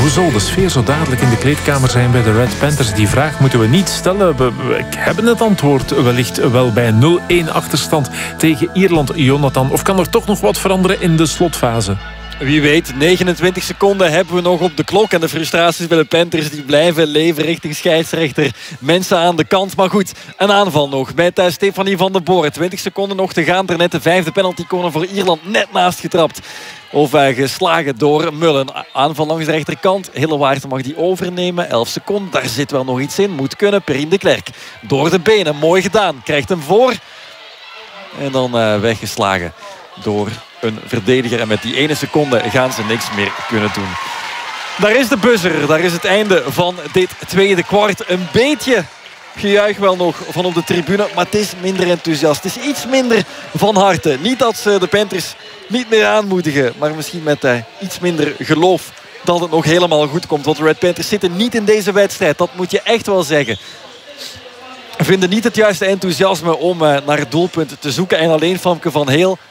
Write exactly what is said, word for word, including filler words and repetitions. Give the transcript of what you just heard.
Hoe zal de sfeer zo dadelijk in de kleedkamer zijn bij de Red Panthers? Die vraag moeten we niet stellen. We, we hebben het antwoord wellicht wel bij nul-een achterstand tegen Ierland, Jonathan. Of kan er toch nog wat veranderen in de slotfase? Wie weet, negenentwintig seconden hebben we nog op de klok. En de frustraties bij de Panthers die blijven leven richting scheidsrechter. Mensen aan de kant. Maar goed, een aanval nog met uh, Stefanie van der Boer. twintig seconden nog te gaan. Daarnet de vijfde penalty corner voor Ierland net naast getrapt. Of uh, geslagen door Mullen. Aanval langs de rechterkant. Hillewaard mag die overnemen. elf seconden, daar zit wel nog iets in. Moet kunnen. Perrine de Klerk. Door de benen, mooi gedaan. Krijgt hem voor. En dan uh, weggeslagen door een verdediger. En met die ene seconde gaan ze niks meer kunnen doen. Daar is de buzzer. Daar is het einde van dit tweede kwart. Een beetje gejuich wel nog van op de tribune. Maar het is minder enthousiast. Het is iets minder van harte. Niet dat ze de Panthers niet meer aanmoedigen. Maar misschien met uh, iets minder geloof dat het nog helemaal goed komt. Want de Red Panthers zitten niet in deze wedstrijd. Dat moet je echt wel zeggen. Vinden niet het juiste enthousiasme om uh, naar het doelpunt te zoeken. En alleen Famke van Heel